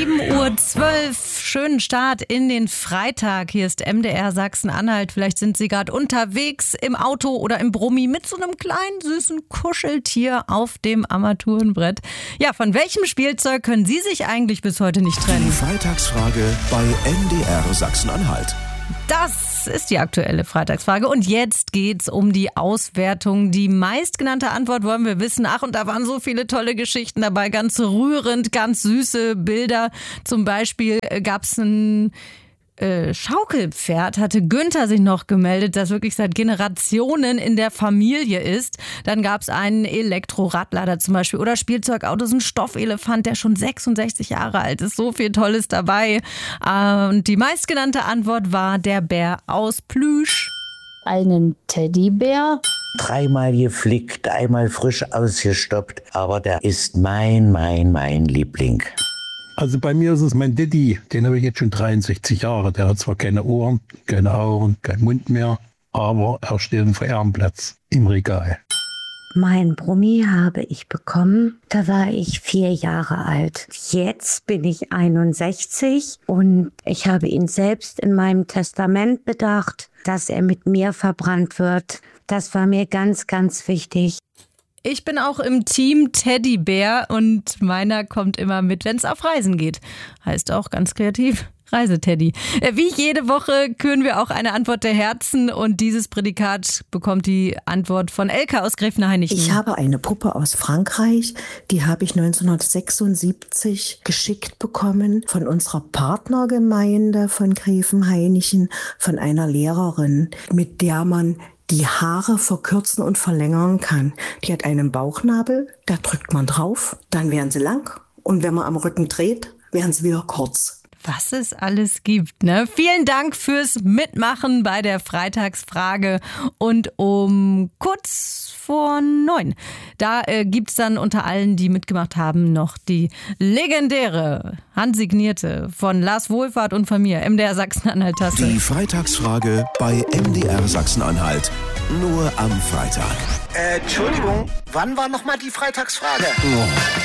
7:12 Uhr. Schönen Start in den Freitag. Hier ist MDR Sachsen-Anhalt. Vielleicht sind Sie gerade unterwegs im Auto oder im Brummi mit so einem kleinen, süßen Kuscheltier auf dem Armaturenbrett. Ja, von welchem Spielzeug können Sie sich eigentlich bis heute nicht trennen? Die Freitagsfrage bei MDR Sachsen-Anhalt. Das ist die aktuelle Freitagsfrage. Und jetzt geht's um die Auswertung. Die meistgenannte Antwort wollen wir wissen. Ach, und da waren so viele tolle Geschichten dabei. Ganz rührend, ganz süße Bilder. Zum Beispiel gab's ein Schaukelpferd, hatte Günther sich noch gemeldet, das wirklich seit Generationen in der Familie ist. Dann gab es einen Elektroradlader zum Beispiel oder Spielzeugautos, ein Stoffelefant, der schon 66 Jahre alt ist. So viel Tolles dabei. Und die meistgenannte Antwort war der Bär aus Plüsch. Einen Teddybär. Dreimal geflickt, einmal frisch ausgestoppt, aber der ist mein Liebling. Also bei mir ist es mein Daddy, den habe ich jetzt schon 63 Jahre. Der hat zwar keine Ohren, keine Augen, keinen Mund mehr, aber er steht auf dem Ehrenplatz im Regal. Mein Brummi habe ich bekommen, da war ich 4 Jahre alt. Jetzt bin ich 61 und ich habe ihn selbst in meinem Testament bedacht, dass er mit mir verbrannt wird. Das war mir ganz, ganz wichtig. Ich bin auch im Team Teddybär und meiner kommt immer mit, wenn es auf Reisen geht. Heißt auch ganz kreativ Reiseteddy. Wie jede Woche küren wir auch eine Antwort der Herzen und dieses Prädikat bekommt die Antwort von Elke aus Gräfenhainichen. Ich habe eine Puppe aus Frankreich, die habe ich 1976 geschickt bekommen von unserer Partnergemeinde von Gräfenhainichen, von einer Lehrerin, mit der man die Haare verkürzen und verlängern kann. Die hat einen Bauchnabel, da drückt man drauf, dann werden sie lang und wenn man am Rücken dreht, werden sie wieder kurz. Was es alles gibt, ne? Vielen Dank fürs Mitmachen bei der Freitagsfrage und um kurz vor 9, da gibt's dann unter allen, die mitgemacht haben, noch die legendäre, handsignierte von Lars Wohlfahrt und von mir, MDR Sachsen-Anhalt-Tasse. Die Freitagsfrage bei MDR Sachsen-Anhalt. Nur am Freitag. Entschuldigung, wann war nochmal die Freitagsfrage?